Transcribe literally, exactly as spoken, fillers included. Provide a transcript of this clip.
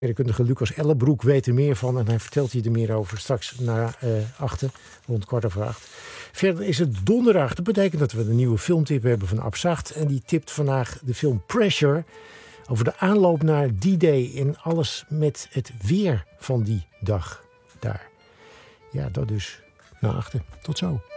Sterrenkundige Lucas Ellenbroek weet er meer van en hij vertelt hier er meer over straks naar uh, achten, rond kwart over acht. Verder is het donderdag. Dat betekent dat we een nieuwe filmtip hebben van Abzacht. En die tipt vandaag de film Pressure over de aanloop naar D-Day en alles met het weer van die dag daar. Ja, dat dus na achten. Tot zo.